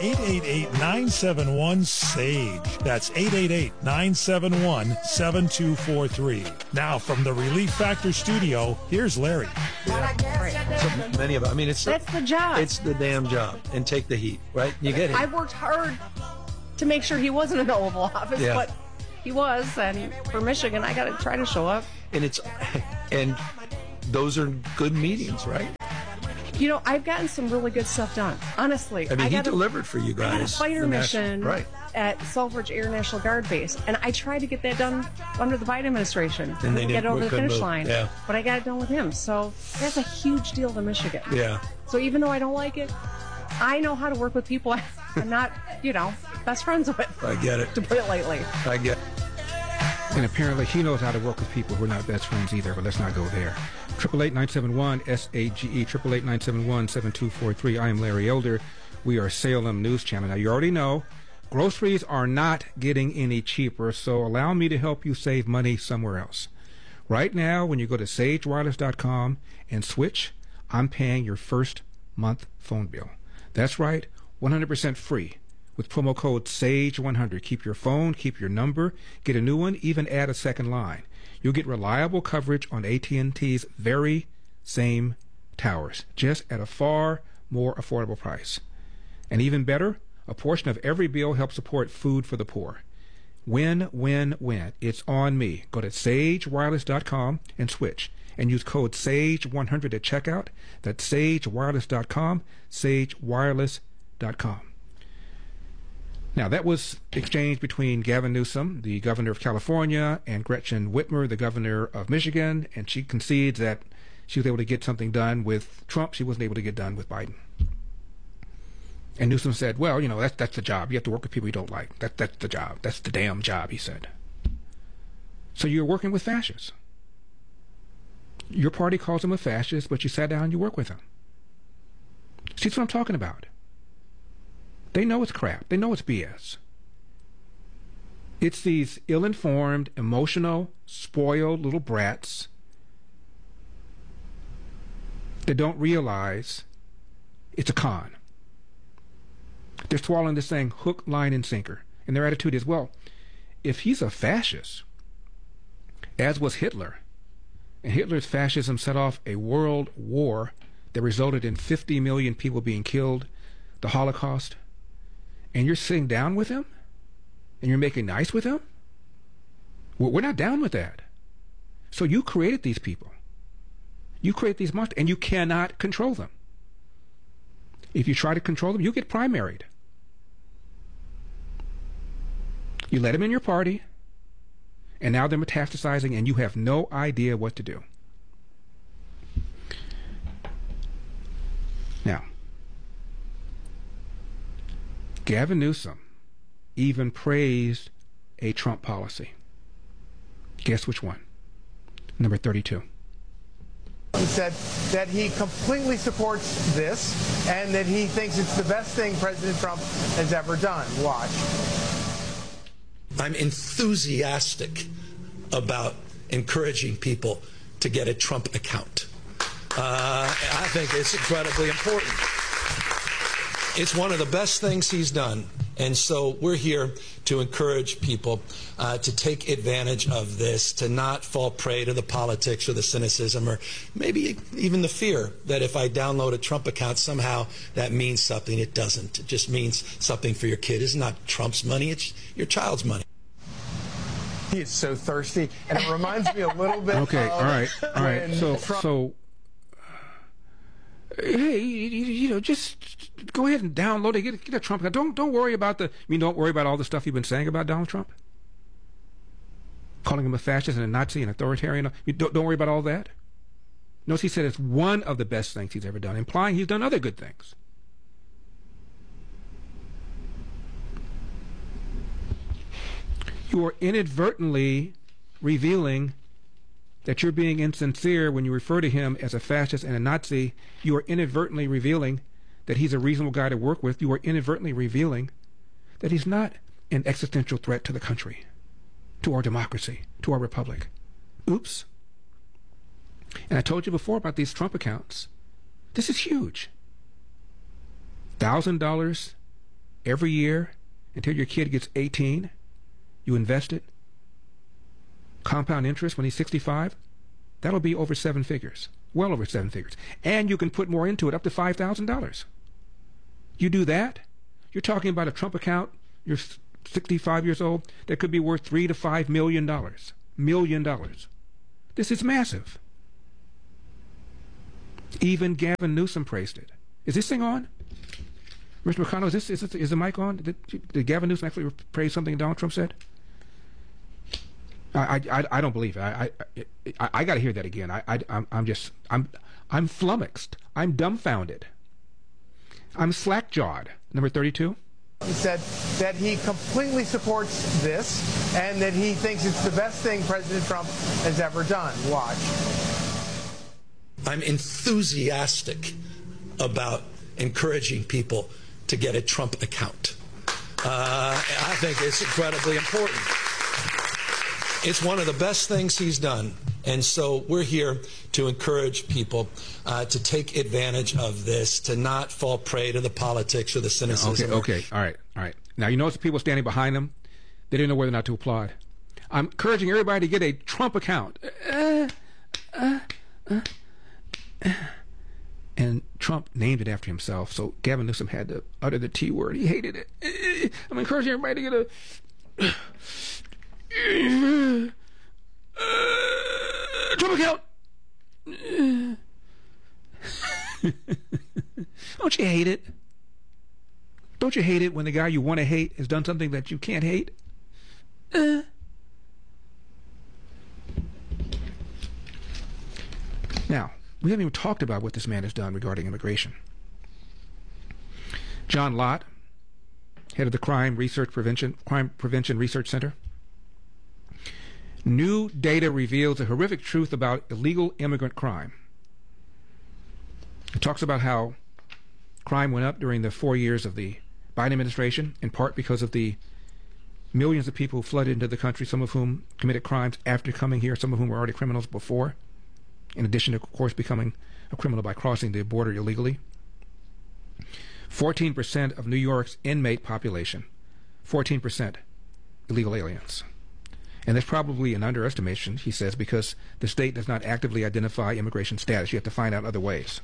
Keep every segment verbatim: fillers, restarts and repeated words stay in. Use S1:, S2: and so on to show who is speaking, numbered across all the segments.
S1: eight eight eight, nine seven one, SAGE. That's eight eight eight, nine seven one, seven two four three. Now, from the Relief Factor studio, here's Larry.
S2: Yeah. So many of I mean, it's
S3: That's the job.
S2: It's the damn job. And take the heat, right? You get it.
S3: I worked hard to make sure he wasn't in the Oval Office,
S2: yeah.
S3: but he was. And for Michigan, I got to try to show up.
S2: And it's, and those are good meetings, right?
S3: You know, I've gotten some really good stuff done. Honestly,
S2: I mean,
S3: I
S2: he
S3: got
S2: delivered
S3: a,
S2: for you guys.
S3: I got a fighter mission
S2: national, right.
S3: at Selfridge Air National Guard Base, and I tried to get that done under the Biden administration.
S2: And they
S3: didn't
S2: didn't
S3: get it over the finish
S2: move.
S3: line.
S2: Yeah.
S3: But I got it done with him, so that's a huge deal to Michigan.
S2: Yeah.
S3: So even though I don't like it, I know how to work with people I'm not, you know, best friends with.
S2: I get it.
S3: To put it lightly.
S2: I get it.
S4: And apparently he knows how to work with people who are not best friends either, but let's not go there. triple eight nine seven one S A G E, triple eight nine seven one seven two four three. I am Larry Elder. We are Salem News Channel. Now, you already know groceries are not getting any cheaper, so allow me to help you save money somewhere else. Right now, when you go to sage wireless dot com and switch, I'm paying your first month phone bill. That's right, one hundred percent free. With promo code SAGE one hundred. Keep your phone, keep your number, get a new one, even add a second line. You'll get reliable coverage on A T and T's very same towers, just at a far more affordable price. And even better, a portion of every bill helps support food for the poor. Win, win, win. It's on me. Go to sage wireless dot com and switch. And use code SAGE one hundred at checkout. That's sage wireless dot com, sage wireless dot com. Now, that was exchanged between Gavin Newsom, the governor of California, and Gretchen Whitmer, the governor of Michigan, and she concedes that she was able to get something done with Trump she wasn't able to get done with Biden. And Newsom said, well, you know, that's that's the job. You have to work with people you don't like. That, that's the job. That's the damn job, he said. So you're working with fascists. Your party calls him a fascist, but you sat down and you work with him. See, that's what I'm talking about. They know it's crap. They know it's B S. It's these ill-informed, emotional, spoiled little brats that don't realize it's a con. They're swallowing this thing hook, line, and sinker. And their attitude is, well, if he's a fascist, as was Hitler, and Hitler's fascism set off a world war that resulted in fifty million people being killed, the Holocaust, and you're sitting down with him? And you're making nice with him? Well, we're not down with that. So you created these people. You create these monsters, and you cannot control them. If you try to control them, you get primaried. You let them in your party, and now they're metastasizing, and you have no idea what to do. Now, Gavin Newsom even praised a Trump policy. Guess which one? Number thirty-two.
S5: He said that he completely supports this and that he thinks it's the best thing President Trump has ever done. Watch.
S6: I'm enthusiastic about encouraging people to get a Trump account. Uh, I think it's incredibly important. It's one of the best things he's done. And so we're here to encourage people uh, to take advantage of this, to not fall prey to the politics or the cynicism or maybe even the fear that if I download a Trump account, somehow that means something. It doesn't. It just means something for your kid. It's not Trump's money. It's your child's money.
S5: He is so thirsty. And it reminds me a little bit
S4: okay,
S5: of
S4: all right, all right. So,
S5: Trump
S4: so, hey, you, you know, just go ahead and download it. Get, get a Trump account. Don't don't worry about the. I mean, don't worry about all the stuff you've been saying about Donald Trump, calling him a fascist and a Nazi and authoritarian. You don't don't worry about all that. Notice he said it's one of the best things he's ever done, implying he's done other good things. You are inadvertently revealing that you're being insincere when you refer to him as a fascist and a Nazi. You are inadvertently revealing that he's a reasonable guy to work with. You are inadvertently revealing that he's not an existential threat to the country, to our democracy, to our republic. Oops. And I told you before about these Trump accounts. This is huge. one thousand dollars every year until your kid gets eighteen. You invest it. Compound interest when he's sixty-five. That'll be over seven figures. Well over seven figures. And you can put more into it, up to five thousand dollars. You do that, you're talking about a Trump account, you're sixty-five years old, that could be worth three to five million dollars. Million dollars. This is massive. Even Gavin Newsom praised it. Is this thing on? Mister McConnell, is, this, is, this, is the mic on? Did, did Gavin Newsom actually praise something Donald Trump said? I I, I don't believe it. I I, I, I got to hear that again. I, I I'm, I'm just I'm I'm flummoxed. I'm dumbfounded. I'm slack-jawed. Number thirty-two.
S5: He said that he completely supports this and that he thinks it's the best thing President Trump has ever done. Watch.
S6: I'm enthusiastic about encouraging people to get a Trump account. Uh, I think it's incredibly important. It's one of the best things he's done. And so we're here to encourage people uh, to take advantage of this, to not fall prey to the politics or the cynicism.
S4: Okay, okay, all right, all right. Now, you notice the people standing behind him, they didn't know whether or not to applaud. I'm encouraging everybody to get a Trump account. Uh, uh, uh, uh. And Trump named it after himself, so Gavin Newsom had to utter the T word. He hated it. I'm encouraging everybody to get a uh, Trump account. Don't you hate it? Don't you hate it when the guy you want to hate has done something that you can't hate? Uh. Now, we haven't even talked about what this man has done regarding immigration. John Lott, head of the Crime Research Prevention Crime Prevention Research Center. New data reveals a horrific truth about illegal immigrant crime. It talks about how crime went up during the four years of the Biden administration, in part because of the millions of people who flooded into the country, some of whom committed crimes after coming here, some of whom were already criminals before, in addition to, of course, becoming a criminal by crossing the border illegally. fourteen percent of New York's inmate population, fourteen percent illegal aliens. And that's probably an underestimation, he says, because the state does not actively identify immigration status. You have to find out other ways.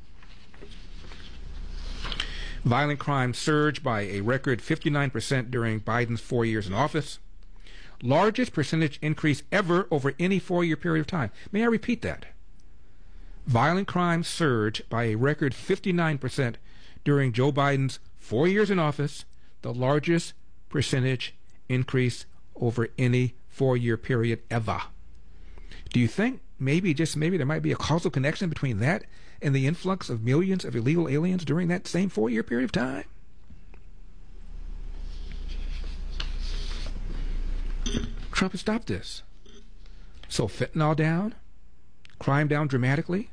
S4: Violent crime surged by a record fifty-nine percent during Biden's four years in office. Largest percentage increase ever over any four-year period of time. May I repeat that? Violent crime surged by a record fifty-nine percent during Joe Biden's four years in office, the largest percentage increase over any four-year period ever. Do you think maybe, just maybe, there might be a causal connection between that and the influx of millions of illegal aliens during that same four-year period of time? Trump has stopped this. So fentanyl down, crime down dramatically.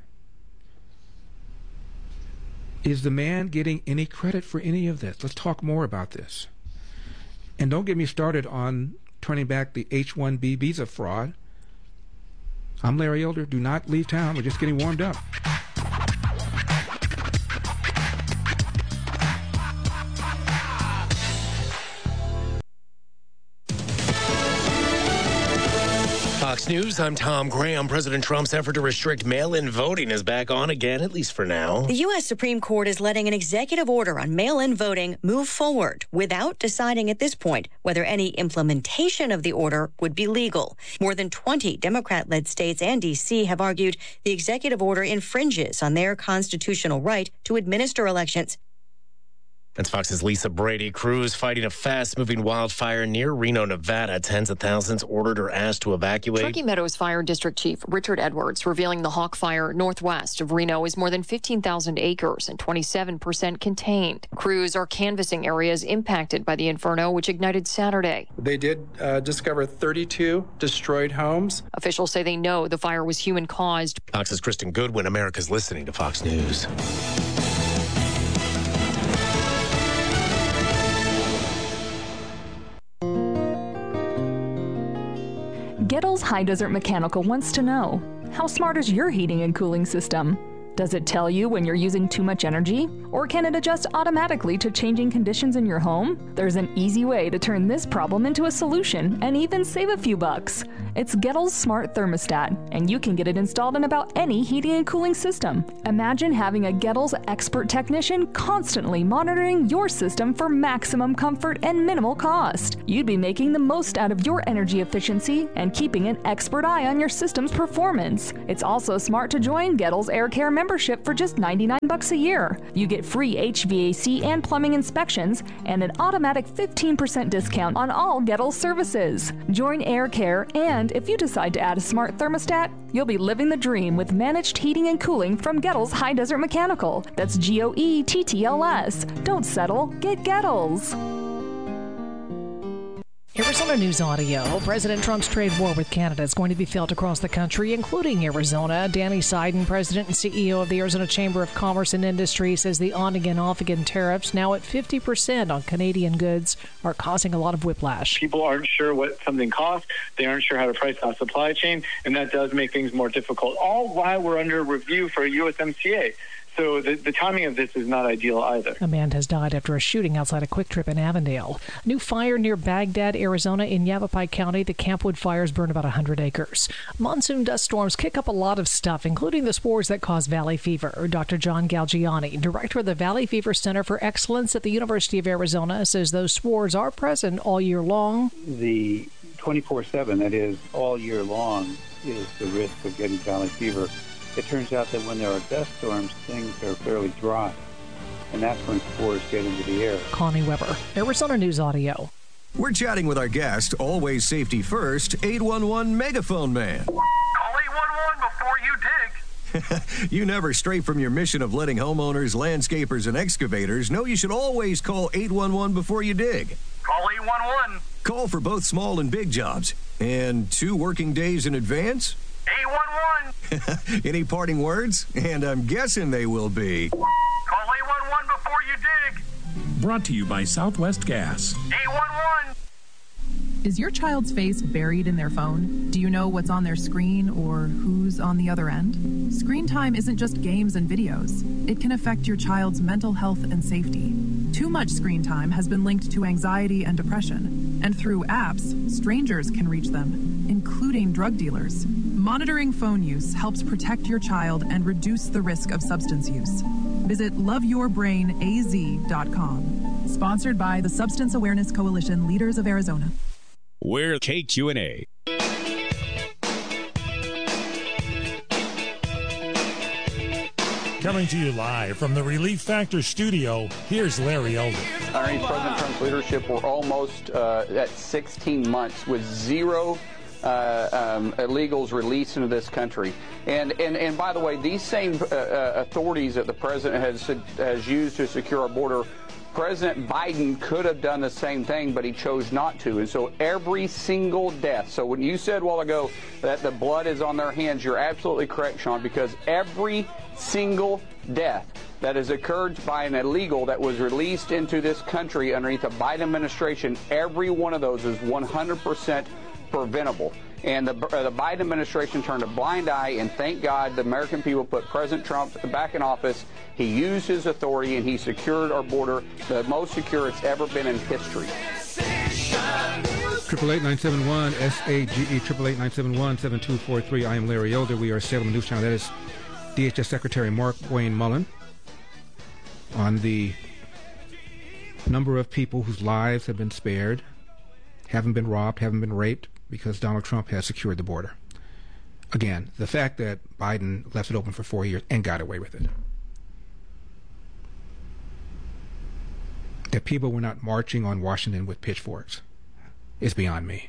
S4: Is the man getting any credit for any of this? Let's talk more about this. And don't get me started on turning back the H one B visa fraud. I'm Larry Elder. Do not leave town. We're just getting warmed up.
S7: Fox News, I'm Tom Graham. President Trump's effort to restrict mail-in voting is back on again, at least for now.
S8: The U S Supreme Court is letting an executive order on mail-in voting move forward without deciding at this point whether any implementation of the order would be legal. More than twenty Democrat-led states and D C have argued the executive order infringes on their constitutional right to administer elections.
S7: That's Fox's Lisa Brady. Crews fighting a fast-moving wildfire near Reno, Nevada. Tens of thousands ordered or asked to evacuate.
S9: Truckee Meadows Fire District Chief Richard Edwards revealing the Hawk Fire northwest of Reno is more than fifteen thousand acres and twenty-seven percent contained. Crews are canvassing areas impacted by the inferno, which ignited Saturday.
S10: They did uh, discover thirty-two destroyed homes.
S9: Officials say they know the fire was human-caused.
S7: Fox's Kristen Goodwin. America's listening to Fox News.
S11: Gettles High Desert Mechanical wants to know, how smart is your heating and cooling system? Does it tell you when you're using too much energy? Or can it adjust automatically to changing conditions in your home? There's an easy way to turn this problem into a solution and even save a few bucks. It's Goettls Smart Thermostat, and you can get it installed in about any heating and cooling system. Imagine having a Goettls expert technician constantly monitoring your system for maximum comfort and minimal cost. You'd be making the most out of your energy efficiency and keeping an expert eye on your system's performance. It's also smart to join Goettls Air Care membership for just ninety-nine bucks a year. You get free H V A C and plumbing inspections and an automatic fifteen percent discount on all Goettls services. Join Air Care, and if you decide to add a smart thermostat, you'll be living the dream with managed heating and cooling from Goettls High Desert Mechanical. That's G O E T T L S. Don't settle, get Goettls.
S12: Arizona News Audio. President Trump's trade war with Canada is going to be felt across the country, including Arizona. Danny Seiden, president and C E O of the Arizona Chamber of Commerce and Industry, says the on-again, off-again tariffs, now at fifty percent on Canadian goods, are causing a lot of whiplash.
S13: People aren't sure what something costs. They aren't sure how to price out supply chain, and that does make things more difficult, all while we're under review for U S M C A. So the, the timing of this is not ideal either.
S12: A man has died after a shooting outside a Quick Trip in Avondale. New fire near Baghdad, Arizona in Yavapai County. The Campwood fires burned about one hundred acres. Monsoon dust storms kick up a lot of stuff, including the spores that cause valley fever. Doctor John Galgiani, director of the Valley Fever Center for Excellence at the University of Arizona, says those spores are present all year long.
S14: The twenty-four seven, that is, all year long, is the risk of getting valley fever. It turns out that when there are dust storms, things are fairly dry, and that's when spores get into the air.
S12: Connie Weber, Arizona News Audio.
S15: We're chatting with our guest, always safety first, eight one one Megaphone Man.
S16: Call eight one one before you dig.
S15: You never stray from your mission of letting homeowners, landscapers, and excavators know you should always call eight one one before you dig.
S16: Call eight one one.
S15: Call for both small and big jobs. And two working days in advance?
S16: eight one one.
S15: Any parting words? And I'm guessing they will be.
S16: Call eight one one before you dig.
S17: Brought to you by Southwest Gas.
S16: eight one one.
S18: Is your child's face buried in their phone? Do you know what's on their screen or who's on the other end? Screen time isn't just games and videos. It can affect your child's mental health and safety. Too much screen time has been linked to anxiety and depression. And through apps, strangers can reach them, including drug dealers. Monitoring phone use helps protect your child and reduce the risk of substance use. Visit love your brain A Z dot com. Sponsored by the Substance Awareness Coalition Leaders of Arizona.
S17: We're K Q and A.
S1: Coming to you live from the Relief Factor studio, here's Larry Elder.
S19: Underneath President Trump's leadership, we're almost uh, at sixteen months with zero uh, um, illegals released into this country. And, and, and by the way, these same uh, uh, authorities that the president has, has used to secure our border, President Biden could have done the same thing, but he chose not to. And so every single death, so when you said a while ago that the blood is on their hands, you're absolutely correct, Sean, because every single death that has occurred by an illegal that was released into this country underneath the Biden administration, every one of those is one hundred percent preventable. And the, uh, the Biden administration turned a blind eye, and thank God the American people put President Trump back in office. He used his authority, and he secured our border, the most secure it's ever been in history.
S4: Triple eight nine seven one S A G E triple eight nine seven one seven two four three. I am Larry Elder. We are Salem News Channel. That is D H S Secretary Mark Wayne Mullen on the number of people whose lives have been spared, haven't been robbed, haven't been raped, because Donald Trump has secured the border. Again, the fact that Biden left it open for four years and got away with it. That people were not marching on Washington with pitchforks is beyond me.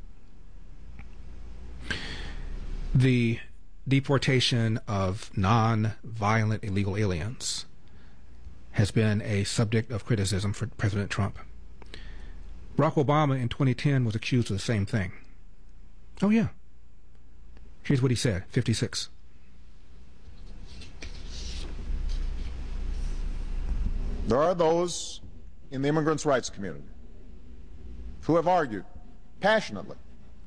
S4: The deportation of non-violent illegal aliens has been a subject of criticism for President Trump. Barack Obama in twenty ten was accused of the same thing. Oh, yeah. Here's what he said, fifty-six.
S20: There are those in the immigrants' rights community who have argued passionately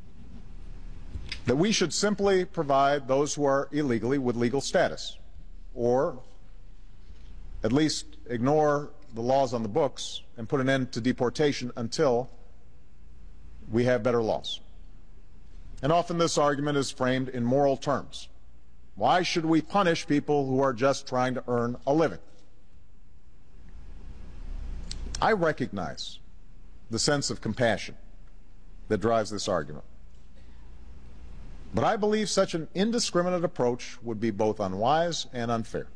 S20: that we should simply provide those who are illegally with legal status. or at least ignore the laws on the books and put an end to deportation until we have better laws. And often this argument is framed in moral terms. Why should we punish people who are just trying to earn a living? I recognize the sense of compassion that drives this argument. But I believe such an indiscriminate approach would be both unwise and unfair.